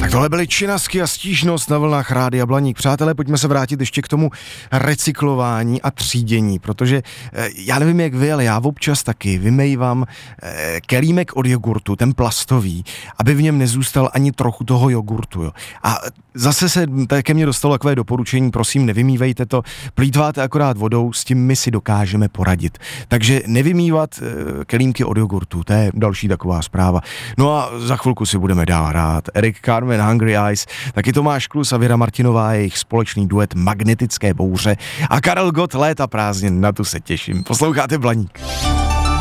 Tak tohle byly činasky a stížnost na vlnách Rádia Blaník. Přátelé, pojďme se vrátit ještě k tomu recyklování a třídění, protože já nevím jak vy, ale já občas taky vymejvám kelímek od jogurtu, ten plastový, aby v něm nezůstal ani trochu toho jogurtu. Jo. A zase se ke mně dostalo takové doporučení, prosím, nevymývejte to, plýtváte akorát vodou, s tím my si dokážeme poradit. Takže nevymývat kelímky od jogurtu, to je další taková zpráva. No a za chvilku si budeme dál hrát. Eric Carmen, Hungry Eyes, taky Tomáš Klus a Věra Martinová, jejich společný duet Magnetické bouře a Karel Gott, Léta prázdnin, na tu se těším. Posloucháte Blaník.